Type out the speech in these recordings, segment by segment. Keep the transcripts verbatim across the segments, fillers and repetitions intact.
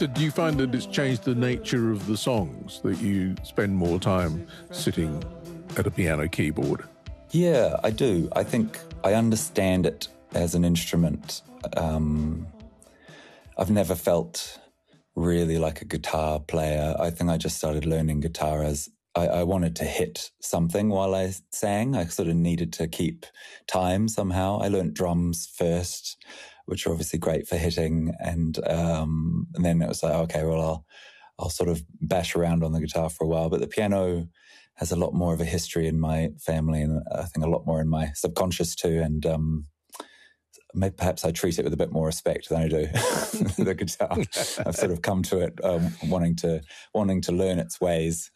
So do you find that it's changed the nature of the songs, that you spend more time sitting at a piano keyboard? Yeah, I do. I think I understand it as an instrument. Um, I've never felt really like a guitar player. I think I just started learning guitar as I, I wanted to hit something while I sang. I sort of needed to keep time somehow. I learned drums first, which are obviously great for hitting. And, um, and then it was like, okay, well, I'll, I'll sort of bash around on the guitar for a while. But the piano has a lot more of a history in my family, and I think a lot more in my subconscious too. And um, maybe perhaps I treat it with a bit more respect than I do the guitar. I've sort of come to it um, wanting to wanting to learn its ways.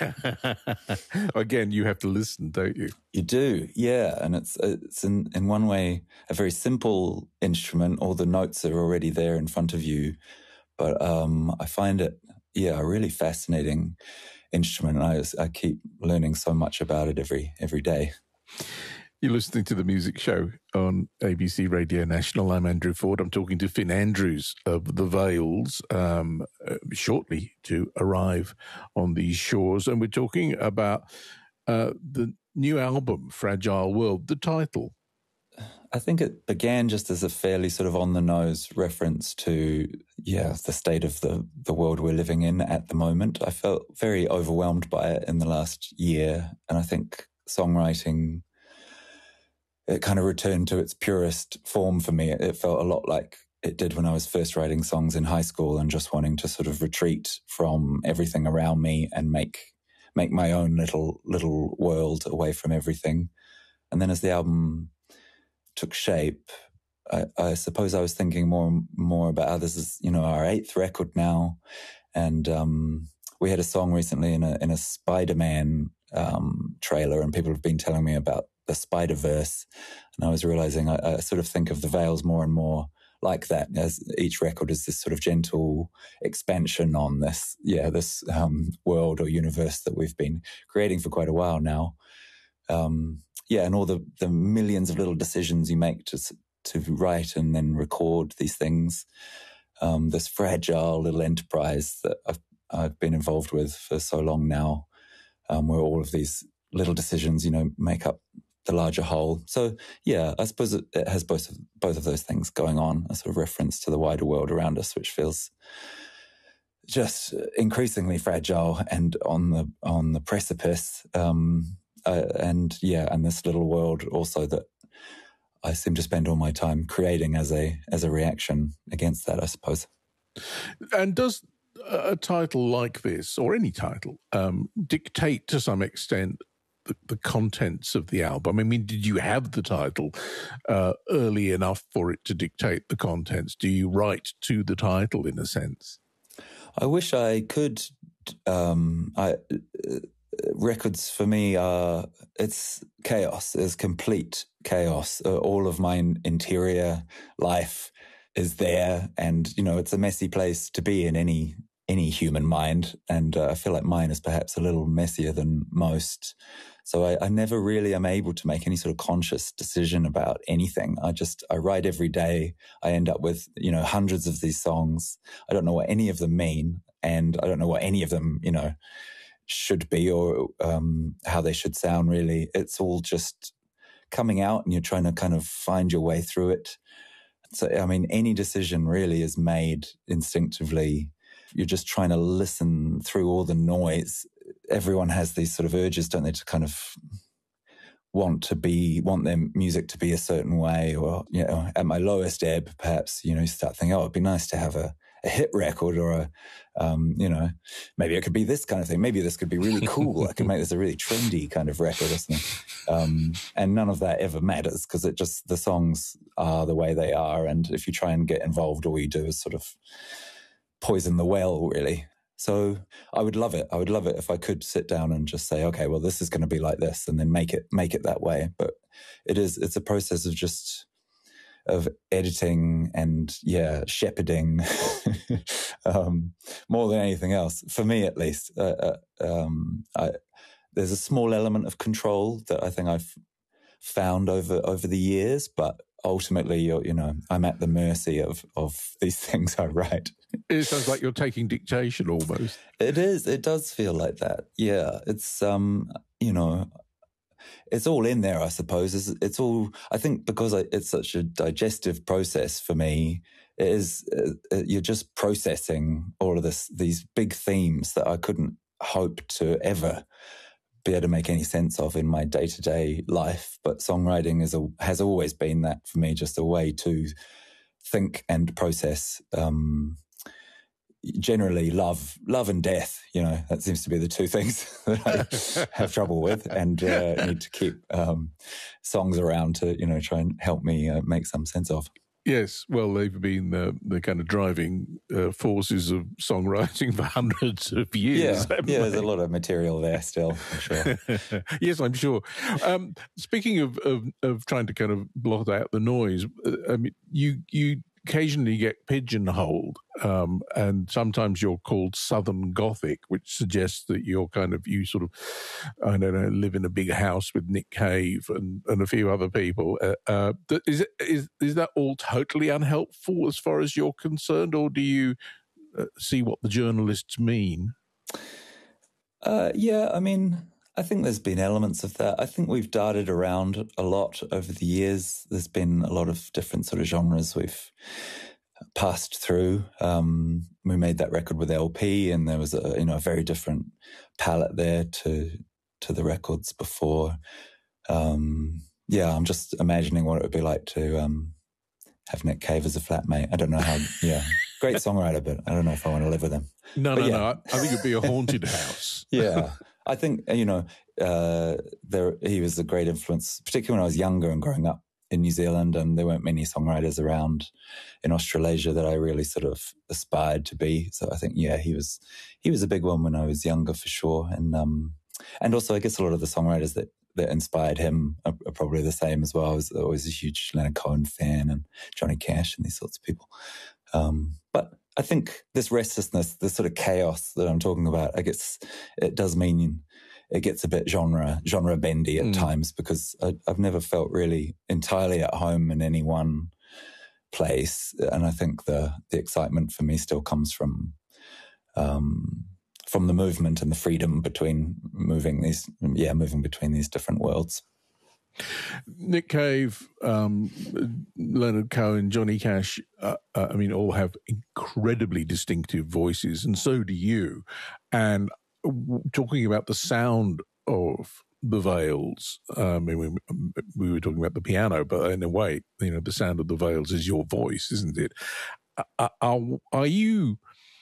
Again, you have to listen, don't you? You do, yeah. And it's it's in, in one way a very simple instrument. All the notes are already there in front of you. But um, I find it, yeah, a really fascinating instrument. And I, I keep learning so much about it every every day. You're listening to The Music Show on A B C Radio National. I'm Andrew Ford. I'm talking to Finn Andrews of The Veils, um, uh, shortly to arrive on these shores. And we're talking about uh, the new album, Fragile World, the title. I think it began just as a fairly sort of on-the-nose reference to, yeah, the state of the, the world we're living in at the moment. I felt very overwhelmed by it in the last year. And I think songwriting, it kind of returned to its purest form for me. It felt a lot like it did when I was first writing songs in high school and just wanting to sort of retreat from everything around me and make make my own little little world away from everything. And then as the album took shape, I, I suppose I was thinking more and more about how this is, you know, our eighth record now. And um, we had a song recently in a in a Spider-Man um, trailer, and people have been telling me about the Spider-Verse. And I was realizing I, I sort of think of The Veils more and more like that, as each record is this sort of gentle expansion on this, yeah, this um, world or universe that we've been creating for quite a while now. Um, yeah, and all the, the millions of little decisions you make to to write and then record these things. Um, this fragile little enterprise that I've I've been involved with for so long now, um, where all of these little decisions, you know, make up the larger whole. So yeah, I suppose it, it has both of, both of those things going on, a sort of reference to the wider world around us, which feels just increasingly fragile and on the on the precipice. Um, uh, and yeah, and this little world also that I seem to spend all my time creating as a as a reaction against that, I suppose. And does a title like this, or any title, um, dictate to some extent the, the contents of the album? I mean, did you have the title uh, early enough for it to dictate the contents? Do you write to the title in a sense? I wish I could. Um, I, uh, records for me are, it's chaos, it's complete chaos. Uh, all of my interior life is there, and, you know, it's a messy place to be in any any human mind. And uh, I feel like mine is perhaps a little messier than most. So I, I never really am able to make any sort of conscious decision about anything. I just, I write every day. I end up with, you know, hundreds of these songs. I don't know what any of them mean, and I don't know what any of them, you know, should be, or um, how they should sound, really. It's all just coming out, and you're trying to kind of find your way through it. So, I mean, any decision really is made instinctively. You're just trying to listen through all the noise. Everyone has these sort of urges, don't they, to kind of want to be, want their music to be a certain way, or, you know, at my lowest ebb, perhaps, you know, you start thinking, oh, it'd be nice to have a, a hit record, or a, um, you know, maybe it could be this kind of thing. Maybe this could be really cool. I could make this a really trendy kind of record or something. Um, and none of that ever matters, because it just, the songs are the way they are. And if you try and get involved, all you do is sort of poison the well, really. So I would love it. I would love it if I could sit down and just say, okay, well, this is going to be like this, and then make it, make it that way. But it is, it's a process of just, of editing and, yeah, shepherding, um, more than anything else, for me at least. Uh, uh, um, I, there's a small element of control that I think I've found over, over the years, but ultimately, you're, you know, I'm at the mercy of, of these things I write. It sounds like you're taking dictation almost. It is. It does feel like that. Yeah. It's, um, you know, it's all in there, I suppose. It's, it's all, I think because I, it's such a digestive process for me, it is, uh, you're just processing all of this, these big themes that I couldn't hope to ever be able to make any sense of in my day-to-day life. But songwriting is a, has always been that for me, just a way to think and process, um, generally love, love and death. You know, that seems to be the two things that I have trouble with, and uh, need to keep um, songs around to, you know, try and help me uh, make some sense of. Yes, well, they've been the, the kind of driving uh, forces of songwriting for hundreds of years. Yeah, yeah, there's a lot of material there still, for sure. Yes, I'm sure. Um, speaking of, of of trying to kind of blot out the noise, uh, I mean, you you occasionally get pigeonholed, um, and sometimes you're called Southern Gothic, which suggests that you're kind of, you sort of, I don't know, live in a big house with Nick Cave and, and a few other people. Uh, uh, is, it, is, is that all totally unhelpful as far as you're concerned, or do you uh, see what the journalists mean? Uh, yeah, I mean, I think there's been elements of that. I think we've darted around a lot over the years. There's been a lot of different sort of genres we've passed through. Um, we made that record with L P, and there was a, you know, a very different palette there to to the records before. Um, yeah, I'm just imagining what it would be like to um, have Nick Cave as a flatmate. I don't know how. Yeah, great songwriter, but I don't know if I want to live with him. No, but no, yeah. no. I think it'd be a haunted house. Yeah. I think, you know, uh, there he was a great influence, particularly when I was younger and growing up in New Zealand, and there weren't many songwriters around in Australasia that I really sort of aspired to be. So I think, yeah, he was he was a big one when I was younger, for sure. And um, and also, I guess a lot of the songwriters that, that inspired him are, are probably the same as well. I was always a huge Leonard Cohen fan, and Johnny Cash and these sorts of people. Um, but I think this restlessness, this sort of chaos that I'm talking about, I guess it does mean it gets a bit genre genre bendy at mm. times, because I, I've never felt really entirely at home in any one place, and I think the the excitement for me still comes from um, from the movement and the freedom between moving these yeah moving between these different worlds. Nick Cave, um, Leonard Cohen, Johnny Cash, uh, uh, I mean, all have incredibly distinctive voices, and so do you. And w- talking about the sound of the Veils, uh, I mean, we, we were talking about the piano, but in a way, you know, the sound of the Veils is your voice, isn't it? Uh, are, are you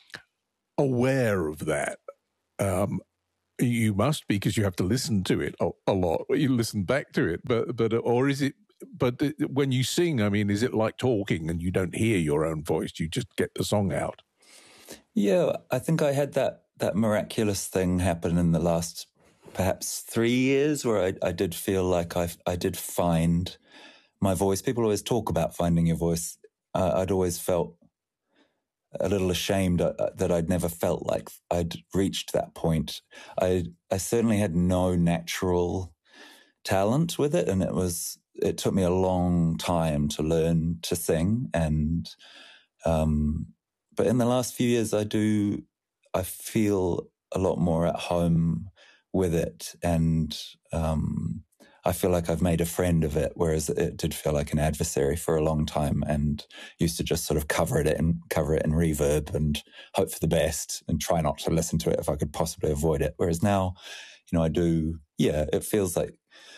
aware of that? Um You must, because you have to listen to it a, a lot. You listen back to it, but but or is it? But when you sing, I mean, is it like talking and you don't hear your own voice? You just get the song out. Yeah, I think I had that that miraculous thing happen in the last perhaps three years, where I, I did feel like I I did find my voice. People always talk about finding your voice. Uh, I'd always felt a little ashamed that I'd never felt like I'd reached that point. I I certainly had no natural talent with it, and it was it took me a long time to learn to sing. And um, but in the last few years, I do I feel a lot more at home with it, and um, I feel like I've made a friend of it, whereas it did feel like an adversary for a long time, and used to just sort of cover it and cover it in reverb and hope for the best and try not to listen to it if I could possibly avoid it. Whereas now, you know, I do, yeah, it feels like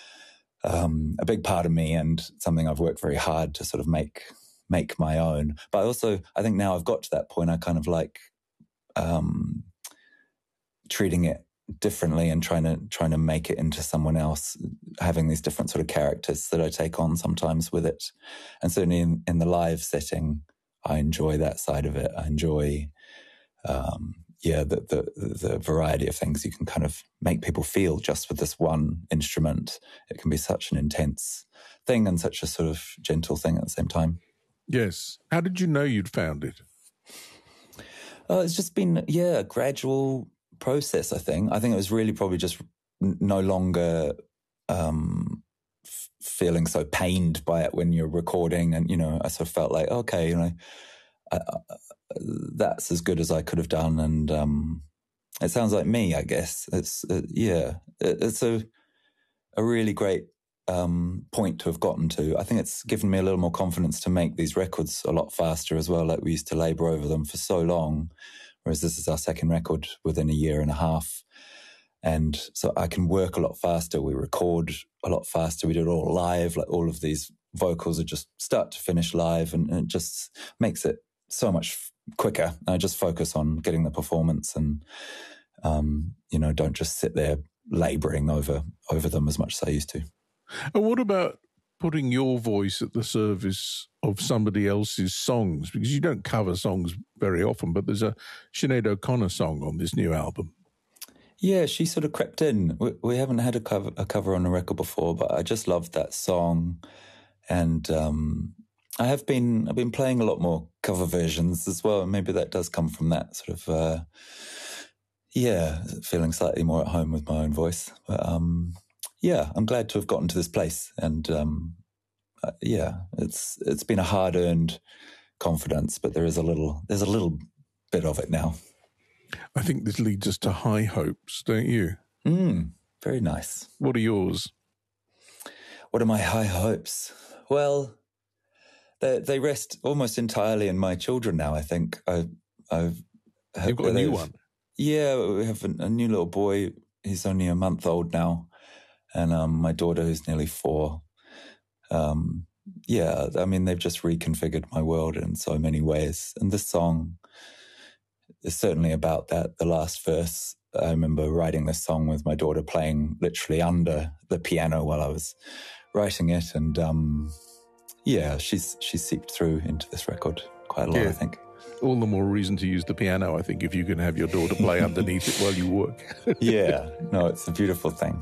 um, a big part of me and something I've worked very hard to sort of make make my own. But I also, I think now I've got to that point, I kind of like um, treating it differently and trying to trying to make it into someone else, having these different sort of characters that I take on sometimes with it. And certainly in, in the live setting, I enjoy that side of it. I enjoy, um, yeah, the, the the variety of things you can kind of make people feel just with this one instrument. It can be such an intense thing and such a sort of gentle thing at the same time. Yes. How did you know you'd found it? Uh, it's just been, yeah, a gradual process, I think. I think it was really probably just n- no longer um, f- feeling so pained by it when you're recording. And, you know, I sort of felt like, okay, you know, I, I, that's as good as I could have done. And um, it sounds like me, I guess. It's, uh, yeah, it, it's a, a really great um, point to have gotten to. I think it's given me a little more confidence to make these records a lot faster as well. Like, we used to labour over them for so long, whereas this is our second record within a year and a half. And so I can work a lot faster. We record a lot faster. We do it all live. Like, all of these vocals are just start to finish live, and, and it just makes it so much quicker. I just focus on getting the performance, and, um, you know, don't just sit there labouring over, over them as much as I used to. And what about putting your voice at the service of somebody else's songs? Because you don't cover songs very often, but there's a Sinead O'Connor song on this new album. Yeah, she sort of crept in. We, we haven't had a cover, a cover on a record before, but I just loved that song. And um, I have been, I've been playing a lot more cover versions as well. And maybe that does come from that sort of, uh, yeah, feeling slightly more at home with my own voice. But um, yeah, I'm glad to have gotten to this place. And um, uh, yeah, it's it's been a hard-earned confidence, but there is a little, there's a little bit of it now. I think this leads us to high hopes, don't you? Mm, very nice. What are yours? What are my high hopes? Well, they, they rest almost entirely in my children now, I think. I, I've You've got a new one? Yeah, we have a, a new little boy. He's only a month old now. And um, my daughter, who's nearly four. Um, yeah, I mean, they've just reconfigured my world in so many ways. And this song is certainly about that. The last verse, I remember writing this song with my daughter playing literally under the piano while I was writing it. And um, yeah, she's she's seeped through into this record quite a lot, yeah. I think. All the more reason to use the piano, I think, if you can have your daughter play underneath it while you work. Yeah, no, it's a beautiful thing.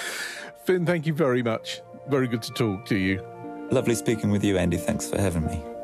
Finn, thank you very much. Very good to talk to you. Lovely speaking with you, Andy. Thanks for having me.